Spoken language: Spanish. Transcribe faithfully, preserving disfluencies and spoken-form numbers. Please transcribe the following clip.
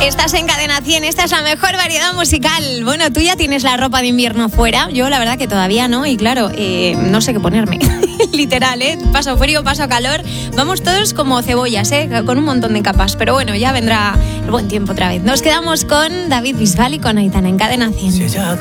Estás en Cadena cien, esta es la mejor variedad musical. Bueno, tú ya tienes la ropa de invierno fuera. Yo la verdad que todavía no. Y claro, eh, no sé qué ponerme. Literal, ¿eh? Paso frío, paso calor. Vamos todos como cebollas, ¿eh? Con un montón de capas. Pero bueno, ya vendrá el buen tiempo otra vez. Nos quedamos con David Bisbal y con Aitana en Cadena cien. Si ella